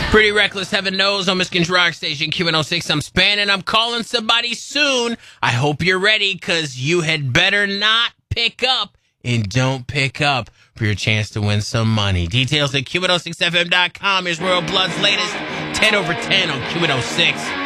Pretty Reckless, Heaven Knows, on Michigan's Rock Station, Q106. I'm Span, and I'm calling somebody soon. I hope you're ready, because you had better not pick up and don't pick up for your chance to win some money. Details at Q106FM.com. Here's Royal Blood's latest 10 over 10 on Q106.